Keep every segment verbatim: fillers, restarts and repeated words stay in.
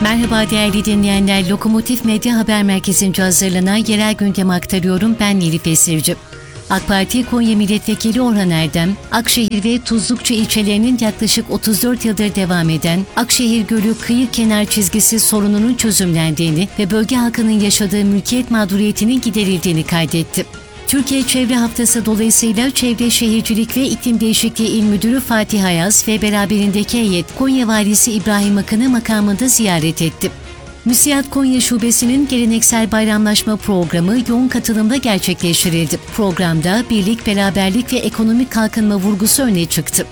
Merhaba değerli dinleyenler, Lokomotif Medya Haber Merkezi'nce hazırlanan yerel gündemi aktarıyorum. Ben Elif Esirci. AK Parti Konya Milletvekili Orhan Erdem, Akşehir ve Tuzlukçu ilçelerinin yaklaşık otuz dört yıldır devam eden Akşehir Gölü kıyı kenar çizgisi sorununun çözümlendiğini ve bölge halkının yaşadığı mülkiyet mağduriyetinin giderildiğini kaydetti. Türkiye Çevre Haftası dolayısıyla Çevre Şehircilik ve İklim Değişikliği İl Müdürü Fatih Ayaz ve beraberindeki heyet Konya Valisi İbrahim Akın'ı makamında ziyaret etti. MÜSİAD Konya Şubesi'nin geleneksel bayramlaşma programı yoğun katılımda gerçekleştirildi. Programda birlik, beraberlik ve ekonomik kalkınma vurgusu öne çıktı.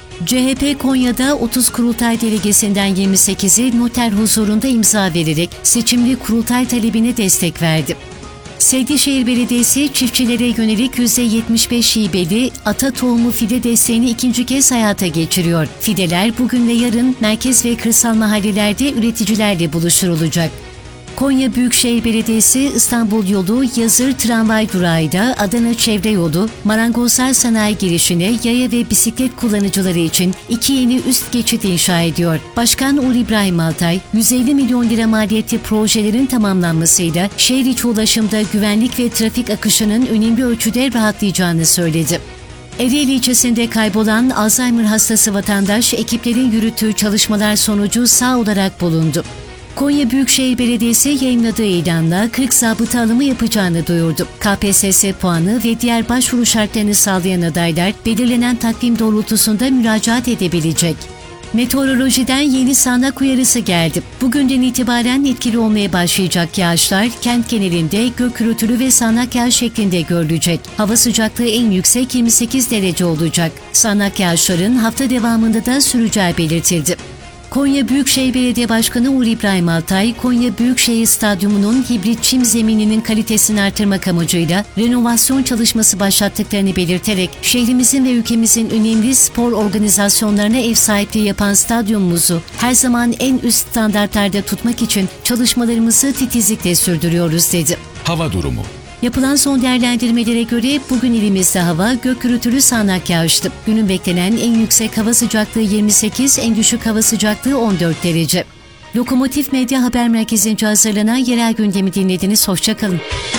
C H P Konya'da otuz kurultay delegesinden yirmi sekizi noter huzurunda imza vererek seçimli kurultay talebine destek verdi. Seydişehir Belediyesi çiftçilere yönelik yüzde yetmiş beş hibeli ata tohumu fide desteğini ikinci kez hayata geçiriyor. Fideler bugün ve yarın merkez ve kırsal mahallelerde üreticilerle buluşturulacak. Konya Büyükşehir Belediyesi İstanbul Yolu Yazır Tramvay Durağı'yla Adana Çevre Yolu, Marangozlar Sanayi girişine yaya ve bisiklet kullanıcıları için iki yeni üst geçit inşa ediyor. Başkan Uğur İbrahim Altay, yüz elli milyon lira maliyetli projelerin tamamlanmasıyla şehir içi ulaşımda güvenlik ve trafik akışının önemli ölçüde rahatlayacağını söyledi. Ereğli ilçesinde kaybolan Alzheimer hastası vatandaş ekiplerin yürüttüğü çalışmalar sonucu sağ olarak bulundu. Konya Büyükşehir Belediyesi yayınladığı ilanla kırk zabıta alımı yapacağını duyurdu. K P S S puanı ve diğer başvuru şartlarını sağlayan adaylar belirlenen takvim doğrultusunda müracaat edebilecek. Meteorolojiden yeni sağanak uyarısı geldi. Bugünden itibaren etkili olmaya başlayacak yağışlar kent genelinde gök gürültülü ve sağanak yağış şeklinde görülecek. Hava sıcaklığı en yüksek yirmi sekiz derece olacak. Sağanak yağışların hafta devamında da süreceği belirtildi. Konya Büyükşehir Belediye Başkanı Uğur İbrahim Altay, Konya Büyükşehir Stadyumu'nun hibrit çim zemininin kalitesini artırmak amacıyla renovasyon çalışması başlattıklarını belirterek şehrimizin ve ülkemizin önemli spor organizasyonlarına ev sahipliği yapan stadyumumuzu her zaman en üst standartlarda tutmak için çalışmalarımızı titizlikle sürdürüyoruz dedi. Hava durumu. Yapılan son değerlendirmelere göre bugün ilimizde hava gök gürültülü sağanak yağışlı. Günün beklenen en yüksek hava sıcaklığı yirmi sekiz, en düşük hava sıcaklığı on dört derece. Lokomotif Medya Haber Merkezi'nce hazırlanan yerel gündemi dinlediniz. Hoşça kalın.